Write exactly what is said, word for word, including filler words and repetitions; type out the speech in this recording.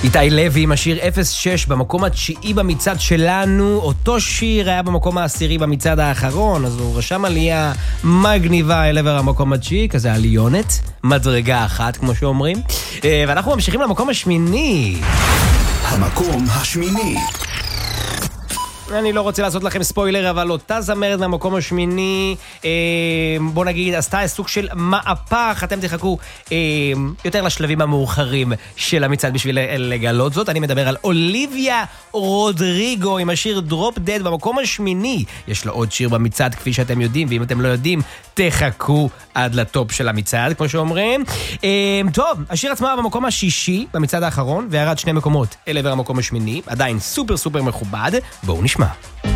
איתי לוי עם השיר אפס שש במקום התשיעי במצעד שלנו. אותו שיר היה במקום העשירי במצעד האחרון, אז הוא רשם עלייה מגניבה אל עבר המקום התשיעי, כזה עליונת, מדרגה אחת כמו שאומרים. ואנחנו ממשיכים למקום השמיני. המקום השמיני. אני לא רוצה לעשות לכם ספוילר, אבל אותה זמרת מהמקום השמיני, אה, בוא נגיד, עשתה סוג של מהפך. אתם תחכו אה, יותר לשלבים המאוחרים של המצעד בשביל לגלות זאת. אני מדבר על אוליביה רודריגו עם השיר דרופ דד במקום השמיני. יש לו עוד שיר במצעד כפי שאתם יודעים, ואם אתם לא יודעים, תחכו עד לטופ של המצעד, כמו שאומרים. אה, טוב, השיר עצמה במקום השישי במצעד האחרון, וירד שני מקומות אל עבר המקום השמיני. עדיין סופר סופר מכובד. בואו נשמע.